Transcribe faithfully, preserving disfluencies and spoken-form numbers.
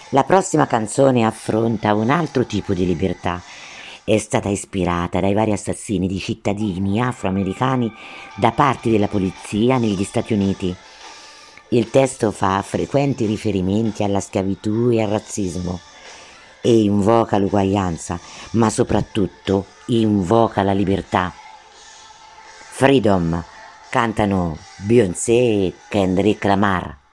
La prossima canzone affronta un altro tipo di libertà. È stata ispirata dai vari assassini di cittadini afroamericani da parte della polizia negli Stati Uniti. Il testo fa frequenti riferimenti alla schiavitù e al razzismo e invoca l'uguaglianza, ma soprattutto invoca la libertà. Freedom cantano Beyoncé e Kendrick Lamar.